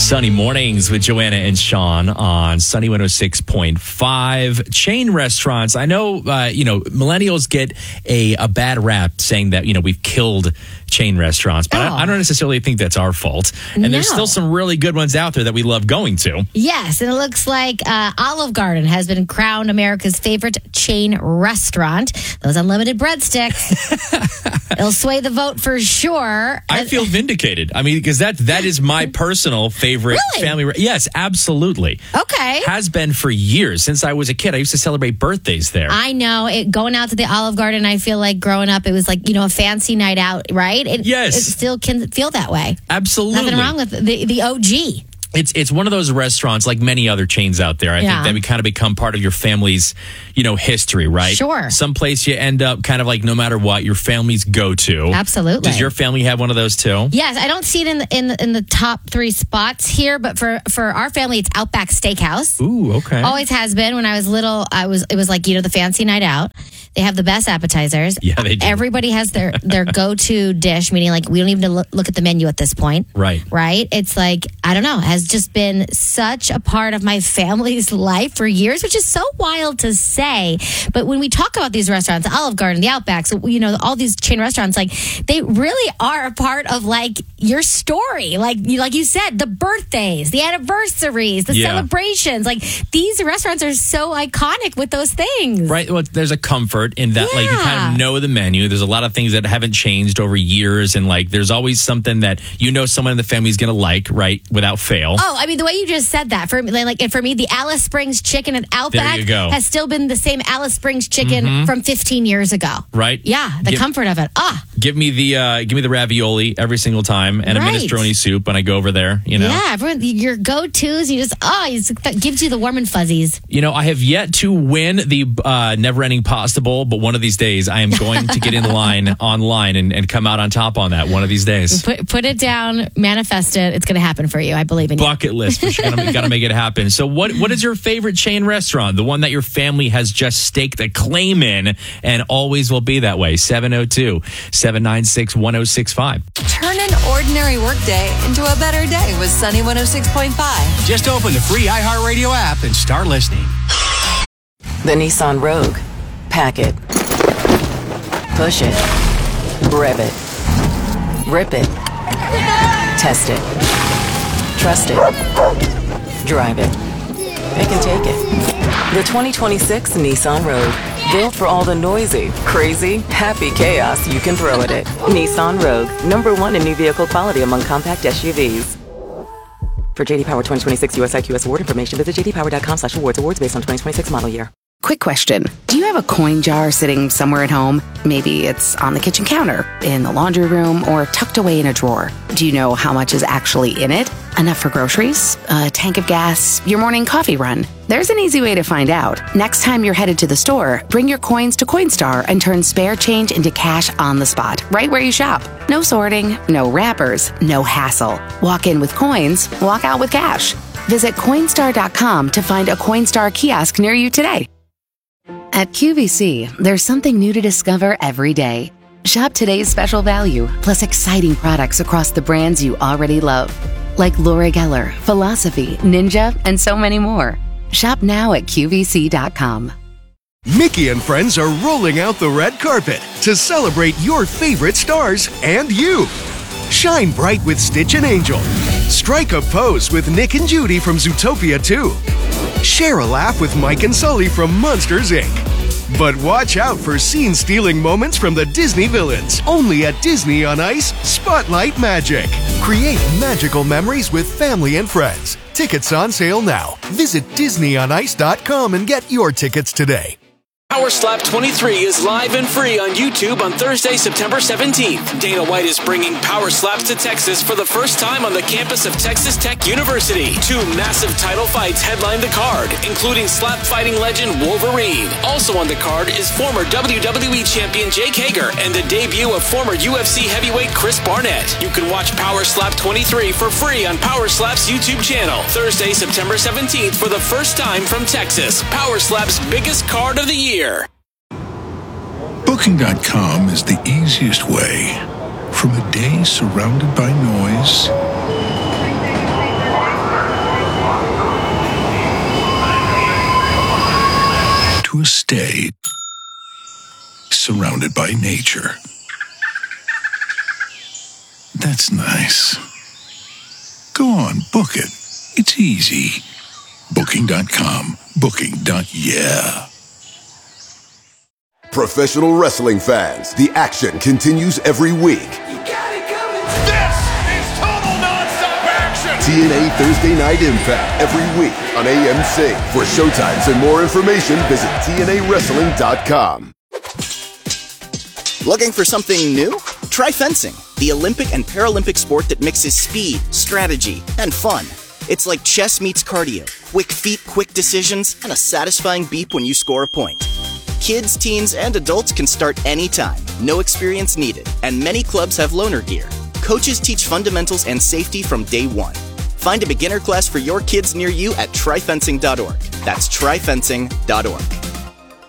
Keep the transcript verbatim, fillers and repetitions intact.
Sunny Mornings with Joanna and Sean on Sunny one oh six point five. Chain restaurants. I know, uh, you know, millennials get a, a bad rap saying that, you know, we've killed chain restaurants, but oh. I, I don't necessarily think that's our fault. And no. there's still some really good ones out there that we love going to. Yes, and it looks like uh, Olive Garden has been crowned America's favorite chain restaurant. Those unlimited breadsticks. It'll sway the vote for sure. I feel vindicated. I mean, because that that is my personal favorite really? family. Re- yes, absolutely. Okay. Has been for years. Since I was a kid, I used to celebrate birthdays there. I know. It, going out to the Olive Garden, I feel like growing up, it was like, you know, a fancy night out, right? It, yes. It still can feel that way. Absolutely. Nothing wrong with the, the O G. It's it's one of those restaurants, like many other chains out there, I yeah. think, that we kind of become part of your family's, you know, history, right? Sure. Someplace you end up kind of like, no matter what, your family's go-to. Absolutely. Does your family have one of those too? Yes, I don't see it in the, in the, in the top three spots here, but for, for our family, it's Outback Steakhouse. Ooh, okay. Always has been. When I was little, I was it was like, you know, the fancy night out. They have the best appetizers. Yeah, they do. Everybody has their, their go-to dish, meaning like we don't even look, look at the menu at this point. Right. Right? It's like, I don't know, has just been such a part of my family's life for years, which is so wild to say. But when we talk about these restaurants, the Olive Garden, the Outback, so, you know, all these chain restaurants, like they really are a part of like your story. Like you, like you said, the birthdays, the anniversaries, the yeah. celebrations. Like these restaurants are so iconic with those things. Right. Well, there's a comfort in that, yeah. like you kind of know the menu. There's a lot of things that haven't changed over years, and like there's always something that you know someone in the family is going to like, right, without fail. Oh, I mean, the way you just said that for me, like, and for me, the Alice Springs chicken at Outback there you go. has still been the same Alice Springs chicken mm-hmm. from fifteen years ago. Right? Yeah, the give, comfort of it. Ah, give me the uh, give me the ravioli every single time, and right. a minestrone soup when I go over there. You know, yeah, everyone, your go-tos. You just oh, you just, that gives you the warm and fuzzies. You know, I have yet to win the uh, never-ending pasta bowl, but one of these days I am going to get in line online and, and come out on top on that one of these days. Put, put it down, manifest it. It's going to happen for you. I believe in you. Bucket list. For sure. Got to make it happen. So what what is your favorite chain restaurant? The one that your family has just staked a claim in and always will be that way. seven oh two, seven nine six, one oh six five. Turn an ordinary workday into a better day with Sunny one oh six point five. Just open the free iHeartRadio app and start listening. The Nissan Rogue. Pack it. Push it. Rev it. Rip it. Test it. Trust it. Drive it. Pick and take it. The twenty twenty-six Nissan Rogue. Built for all the noisy, crazy, happy chaos you can throw at it. Nissan Rogue. Number one in new vehicle quality among compact S U Vs. For J D Power twenty twenty-six U S I Q S award information, visit j d power dot com slash awards. Awards based on twenty twenty-six model year. Quick question. Do you have a coin jar sitting somewhere at home? Maybe it's on the kitchen counter, in the laundry room, or tucked away in a drawer. Do you know how much is actually in it? Enough for groceries? A tank of gas? Your morning coffee run? There's an easy way to find out. Next time you're headed to the store, bring your coins to Coinstar and turn spare change into cash on the spot, right where you shop. No sorting, no wrappers, no hassle. Walk in with coins, walk out with cash. Visit Coinstar dot com to find a Coinstar kiosk near you today. At Q V C, there's something new to discover every day. Shop today's special value, plus exciting products across the brands you already love, like Laura Geller, Philosophy, Ninja, and so many more. Shop now at Q V C dot com. Mickey and friends are rolling out the red carpet to celebrate your favorite stars and you. Shine bright with Stitch and Angel. Strike a pose with Nick and Judy from Zootopia two. Share a laugh with Mike and Sully from Monsters, Incorporated. But watch out for scene-stealing moments from the Disney villains. Only at Disney on Ice, Spotlight Magic. Create magical memories with family and friends. Tickets on sale now. Visit disney on ice dot com and get your tickets today. Power Slap twenty-three is live and free on YouTube on Thursday, September seventeenth. Dana White is bringing Power Slaps to Texas for the first time on the campus of Texas Tech University. Two massive title fights headline the card, including slap fighting legend Wolverine. Also on the card is former W W E champion Jake Hager and the debut of former U F C heavyweight Chris Barnett. You can watch Power Slap twenty-three for free on Power Slap's YouTube channel. Thursday, September seventeenth for the first time from Texas. Power Slap's biggest card of the year. Booking dot com is the easiest way. From a day surrounded by noise stay surrounded by nature. That's nice. Go on, book it. It's easy. Booking dot com. Booking. Yeah. Professional wrestling fans, the action continues every week. You got it coming. This is total nonstop action. T N A Thursday Night Impact every week on A M C. For showtimes and more information, visit T N A wrestling dot com. Looking for something new? Try fencing, the Olympic and Paralympic sport that mixes speed, strategy, and fun. It's like chess meets cardio, quick feet, quick decisions, and a satisfying beep when you score a point. Kids, teens, and adults can start anytime, no experience needed, and many clubs have loaner gear. Coaches teach fundamentals and safety from day one. Find a beginner class for your kids near you at try fencing dot org. That's try fencing dot org.